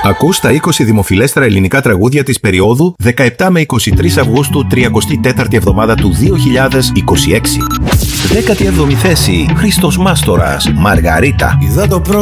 Ακούς τα 20 δημοφιλέστερα ελληνικά τραγούδια της περίοδου 17 με 23 Αυγούστου, 34η εβδομάδα του 2026. 17η θέση, Χρήστος Μάστορας, Μαργαρίτα. Είδα το